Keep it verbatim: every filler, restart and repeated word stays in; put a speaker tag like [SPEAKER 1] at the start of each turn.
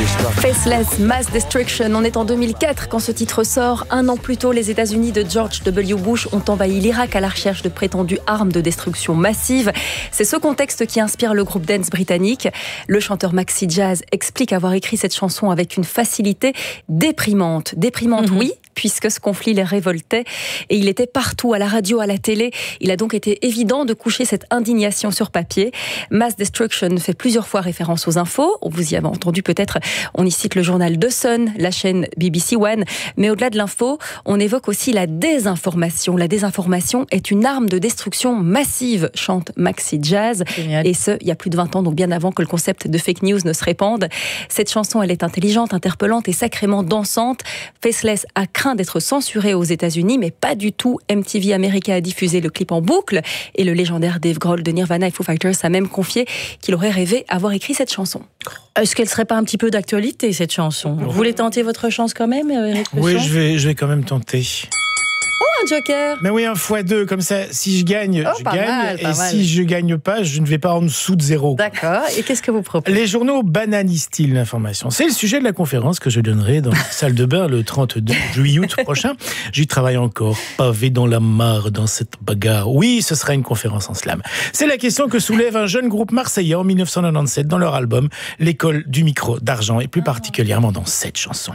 [SPEAKER 1] Faceless Mass Destruction. On est en deux mille quatre quand ce titre sort. Un an plus tôt, les États-Unis de George W. Bush ont envahi l'Irak à la recherche de prétendues armes de destruction massive. C'est ce contexte qui inspire le groupe dance britannique. Le chanteur Maxi Jazz explique avoir écrit cette chanson avec une facilité déprimante. Déprimante, mmh. oui, puisque ce conflit les révoltait et il était partout, à la radio, à la télé. Il a donc été évident de coucher cette indignation sur papier. Mass Destruction fait plusieurs fois référence aux infos. Vous y avez entendu peut-être, on y cite le journal The Sun, la chaîne B B C One. Mais au-delà de l'info, on évoque aussi la désinformation. La désinformation est une arme de destruction massive, chante Maxi Jazz. Génial. Et ce, il y a plus de vingt ans, donc bien avant que le concept de fake news ne se répande. Cette chanson, elle est intelligente, interpellante et sacrément dansante. Faceless a craint d'être censuré aux États-Unis, mais pas du tout. M T V America a diffusé le clip en boucle et le légendaire Dave Grohl de Nirvana et Foo Fighters a même confié qu'il aurait rêvé avoir écrit cette chanson.
[SPEAKER 2] Est-ce qu'elle serait pas un petit peu d'actualité, cette chanson ? Vous voulez tenter votre chance quand même, Eric Pesson ?
[SPEAKER 3] Oui, je vais, je vais quand même tenter.
[SPEAKER 1] Oh, un joker !
[SPEAKER 3] Mais oui, un fois deux, comme ça, si je gagne,
[SPEAKER 1] oh,
[SPEAKER 3] je
[SPEAKER 1] pas
[SPEAKER 3] gagne.
[SPEAKER 1] Mal,
[SPEAKER 3] et
[SPEAKER 1] pas
[SPEAKER 3] si
[SPEAKER 1] mal.
[SPEAKER 3] je gagne pas, je ne vais pas en dessous de zéro.
[SPEAKER 1] D'accord. Et qu'est-ce que vous proposez ?
[SPEAKER 3] Les journaux bananisent-ils l'information ? C'est le sujet de la conférence que je donnerai dans la salle de bain le trente-deux juillet prochain. J'y travaille encore, pavé dans la mare, dans cette bagarre. Oui, ce sera une conférence en slam. C'est la question que soulève un jeune groupe marseillais en dix-neuf cent quatre-vingt-dix-sept dans leur album L'école du micro d'argent, et plus particulièrement dans cette chanson.